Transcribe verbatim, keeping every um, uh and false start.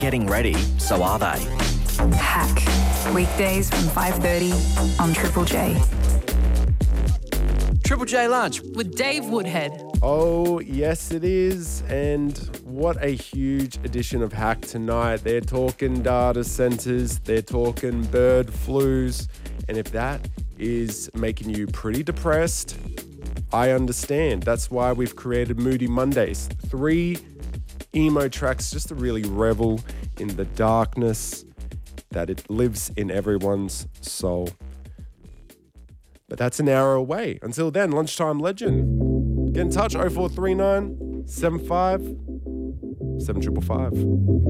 getting ready, so are they. Hack. Weekdays from five thirty on Triple J. Triple J Lunch. With Dave Woodhead. Oh, yes, it is. And what a huge edition of Hack tonight. They're talking data centers, they're talking bird flus. And if that is making you pretty depressed, I understand. That's why we've created Moody Mondays. Three emo tracks just to really revel in the darkness that it lives in everyone's soul. But that's an hour away. Until then, Lunchtime Legend. Get in touch, oh four three nine, seven five, seven five five.